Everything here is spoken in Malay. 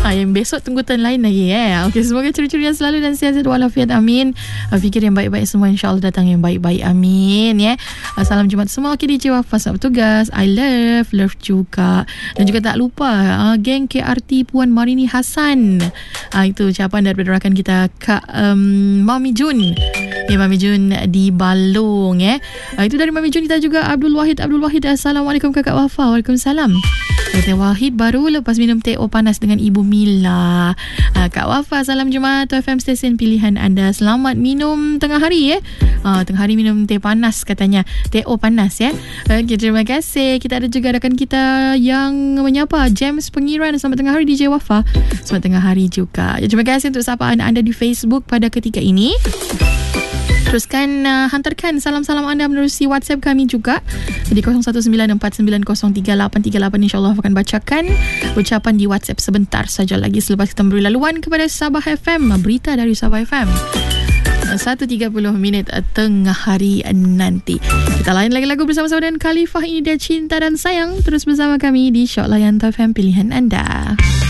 Yang besok tunggu turn lain lagi Okey, semoga ceria-ceria selalu dan sihat walafiat, amin. Fikir yang baik-baik semua, insyaAllah datang yang baik-baik, amin Salam Jumaat semua. Okey, DJ Wafa selamat bertugas. I love juga. Dan juga tak lupa geng KRT Puan Marini Hassan. Itu ucapan daripada rakan kita Kak Mami Jun. Mami Jun di Balong Itu dari Mami Jun. Kita juga Abdul Wahid. Assalamualaikum Kakak Wafa. Waalaikumsalam. Kata Wahid baru lepas minum teh panas dengan Ibu Mila. Kak Wafa, salam Jumaat. FM stesen pilihan anda. Selamat minum tengah hari tengah hari minum teh panas katanya. Teh panas Okay, terima kasih. Kita ada juga rakan kita yang menyapa James Pengiran. Selamat tengah hari DJ Wafa. Selamat tengah hari juga. Terima kasih untuk sapaan anda di Facebook pada ketika ini. Teruskan hantarkan salam-salam anda menerusi WhatsApp kami juga di 0194903838. InsyaAllah akan bacakan ucapan di WhatsApp sebentar saja lagi selepas kita memberi laluan kepada Sabah FM, berita dari Sabah FM 1.30 minit tengah hari nanti. Kita layan lagi lagu bersama-sama dengan Khalifah. Ini dia Cinta dan Sayang. Terus bersama kami di Syok Layan FM pilihan anda.